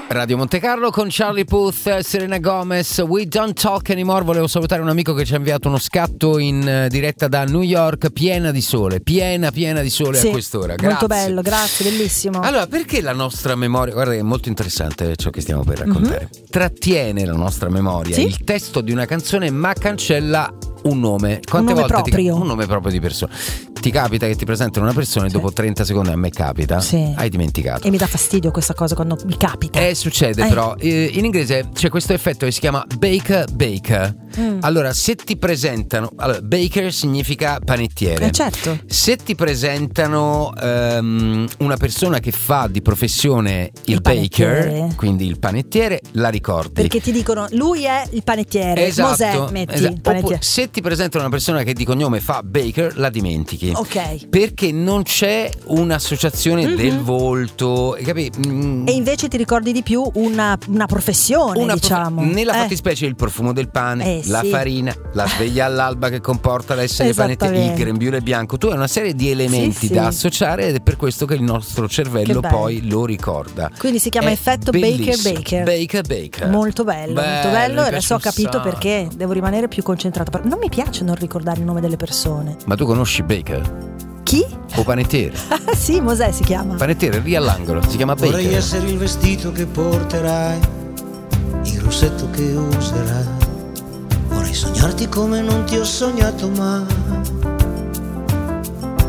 Radio Monte Carlo con Charlie Puth, Selena Gomez, We Don't Talk Anymore. Volevo salutare un amico che ci ha inviato uno scatto in diretta da New York, piena di sole, piena di sole, sì, a quest'ora. Grazie. Molto bello, grazie, bellissimo. Allora, perché la nostra memoria, guarda che è molto interessante ciò che stiamo per raccontare, trattiene la nostra memoria, sì, il testo di una canzone ma cancella un nome. Quante volte proprio. Un nome proprio di persona. Ti capita che ti presentano una persona e dopo 30 secondi, a me capita, sì, hai dimenticato. E mi dà fastidio questa cosa quando mi capita. Succede però in inglese c'è questo effetto che si chiama bake. Allora, se ti presentano, baker significa panettiere. Certo. Se ti presentano una persona che fa di professione il baker, quindi il panettiere, la ricordi. Perché ti dicono lui è il panettiere. Esatto. Mosè, metti il panettiere. Se ti presentano una persona che di cognome fa baker, la dimentichi. Ok. Perché non c'è un'associazione del volto, capi? E invece ti ricordi di più una professione, diciamo. Nella fattispecie il profumo del pane, la farina, la sveglia all'alba che comporta l'essere panettiere, il grembiule bianco. Tu hai una serie di elementi da associare ed è per questo che il nostro cervello poi lo ricorda. Quindi si chiama effetto Baker. Baker. Molto bello. E adesso ho capito perché devo rimanere più concentrato. Non mi piace non ricordare il nome delle persone. Ma tu conosci Baker? Chi? O panettiere? Sì, Mosè si chiama. Panettiere lì all'angolo, si chiama Baker. Vorrei essere il vestito che porterai, il rossetto che userai. Vorrei sognarti come non ti ho sognato mai.